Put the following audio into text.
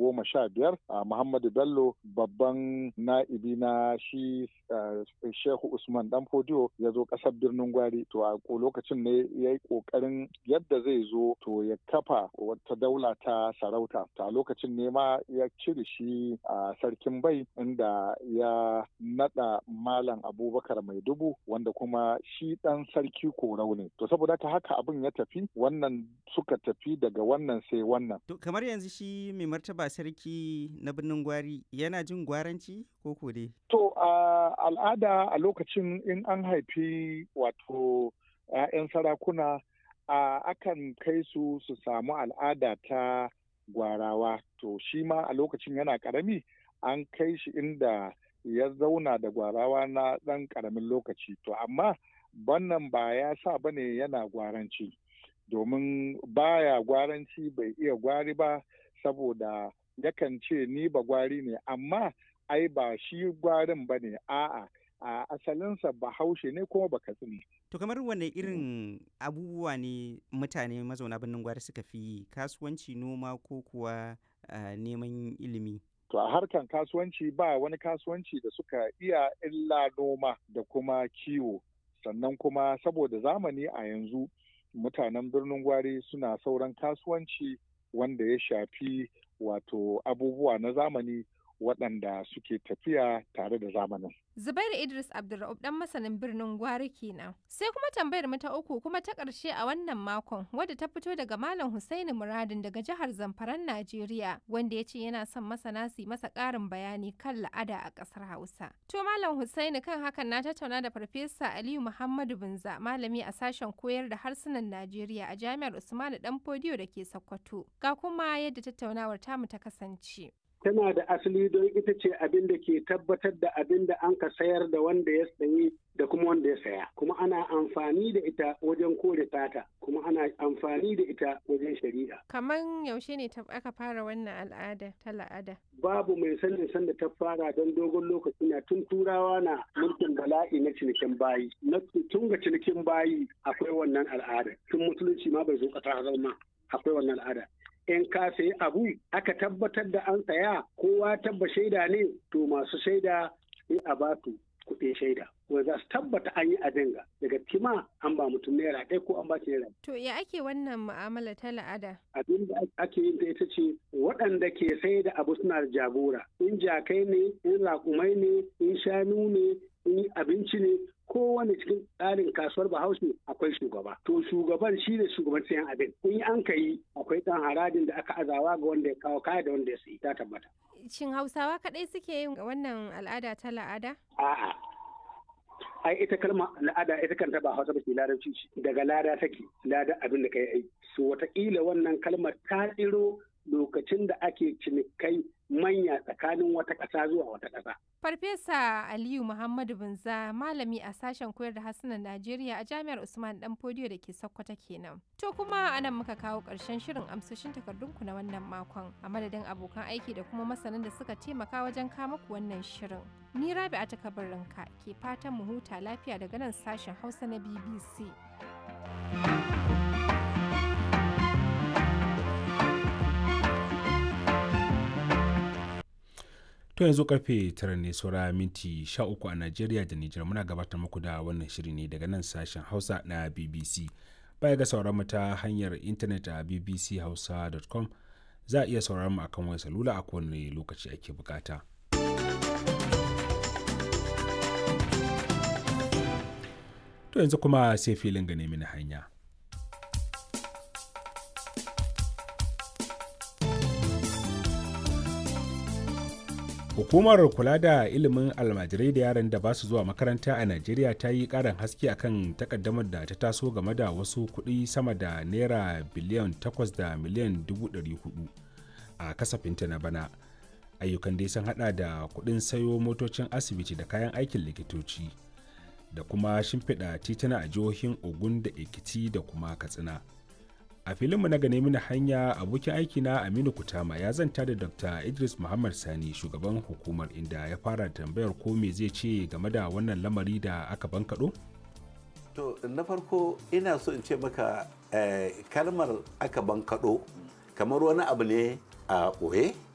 2015 Muhammadu Bello babban na'ibi na shi Shehu Usman Dan Fodiyo ya zo ƙasar Birnin Gwari. To a lokacin ne ya yi ƙoƙarin yadda zai zo to ya kafa wata daula ta sarauta. Ta lokacin ne ma ya cire shi a sarkin Bai inda ya naɗa Malam Abubakar Maidubu wanda kuma shi ɗan sarki Korau ne. To saboda haka abin ya tafi, wannan suka tafi daga wannan sai wannan. To kamar yanzu shi mai martaba sarki na Birnin Gwari yana jin gwaranci ko dai? To a al'ada a lokacin in an haifi wato 'ya'yan sarakuna akan kai su samu al'ada ta gwarawa. To shi ma a lokacin yana ƙarami an kai shi inda ya zauna da gwarawa na ɗan ƙaramin lokaci. To amma wannan ba ya sa ba ne yana gwaranci, domin baya gwaranci, bai iya gwari ba, saboda yakan ce ni ba gwari ne, amma ai ba shi gwarin ba ne, a'a a asalinsa Bahaushe ne kuma Bakatsine. To kamar wane irin abubuwa ne mutane mazauna Birnin Gwari suka fi yi, kasuwanci, noma ko kuwa neman ilimi? To a harkan kasuwanci ba wani kasuwanci da suka iya illa noma da kuma kiwo. Sannan kuma saboda zamani a yanzu mutanen Birnin Gwari suna sauran kasuwanci wanda ya shafi wato abubuwa na zamani waɗanda suke tafiya tare da zamanin. Zubairu Idris Abdulra'ub ɗan masanin Birnin Gwari kenan. Sai kuma tambayar mu ta uku kuma ta ƙarshe a wannan makon, wadda ta fito daga Malam Hussaini Muradin daga jihar Zamfaran Najeriya, wanda ya ce yana son masana su masa ƙarin bayani kan la'ada a ƙasar Hausa. To Malam Hussaini, kan hakan na tattauna da Farfesa Aliyu Muhammadu Binza, malami a sashen koyar da harsunan Najeriya a Jami'ar Usmanu Dan Fodiyo da ke Sokoto. Ga kuma yadda tattaunawar tamu ta kasance. Tana da asali don ita ce abin da ke tabbatar da abin da an ka sayar da wanda ya sayi da kuma wanda ya saya. Kuma ana amfani da ita wajen kore sata, kuma ana amfani da ita wajen shari'a. Kaman yaushe ne aka fara wannan al'ada ta la'ada? Babu mai sanin sanda ta fara don dogon lokaci na tun turawa na mulkin bala'i na cinikin bayi. Tun ga cinikin bayi akwai wannan al'ada. Tun musulunci ma bai zo ƙasa zama akwai wannan al'ada. In ka sayi abu aka tabbatar da an saya, kowa tabba shaida ne, to masu shaida sai a ba su kuɗin shaida wanda za su tabbata an yi abin ga daga kima an ba mutum naira ɗaya ko an ba shi naira. To ya ake wannan mu'amala ta la'ada? Abin da ake yin ta ita ce waɗanda ke sai da abu suna da jagora, in jakai ne, in raƙumai ne, in shanu ne, in abinci ne, kowane cikin tsarin kasuwar Bahaushe akwai shugaba. To shugaban shi ne shugaban sayan abin. In an ka yi akwai ɗan harajin da aka azawa ga wanda ya kawo kaya da wanda ya sayi, ta tabbata. Shin Hausawa kaɗai suke yin wannan al'ada ta la'ada? A'a. Ai ita kalma la'ada ita kanta ba Hausa ba ce, Larabci ce. Daga lada take, lada abin da kai ai. So wataƙila wannan kalmar ta tsiro lokacin da ake cinikai manya tsakanin wata ƙasa zuwa wata ƙasa. Farfesa Aliyu Muhammadu Binza, malami a sashen koyar da harsunan Najeriya a Jami'ar Usman Dan Fodiyo da ke Sokoto kenan. To kuma anan muka kawo ƙarshen shirin amsoshin takardunku na wannan makon, a madadin abokan aiki da kuma masanan da suka taimaka wajen kama ku wannan shirin. Ni Rabi'a Kabarinka ke fatan mu huta lafiya daga nan sashen Hausa na BBC. To yanzu karfe 9 ne saura minti 13 a Najeriya da Nijar, muna gabatar muku da wannan shiri ne daga nan sashen Hausa na BBC. Baya ga sauraron mu ta hanyar intanet a bbchausa.com, za a iya sauraron mu akan wayar salula a kowane lokaci ake bukata. To yanzu kuma sai filin gane mini hanya. Hukumar kula da ilimin almajirai da yaran da ba su zuwa makaranta a Najeriya ta yi ƙarin haske akan takaddamar da ta taso game da wasu kuɗi sama da naira biliyan 8 da miliyan 400 a kasafinta na bana. Ayyukan dai sun hada da kuɗin sayo motocin asibiti da kayan aikin likitoci da kuma shimfiɗa tituna a jihohin Ogun da Ekiti da kuma Katsina. A filinmu na gane mini hanya, abokin aikina Aminu Kutama ya zanta da Dr. Idris Muhammad Sani, shugaban hukumar, inda ya fara tambayar ko me zai ce game da wannan lamari da aka bankaɗo? To, na farko ina so in ce maka kalmar aka bankaɗo kamar wani abu ne a ɓoye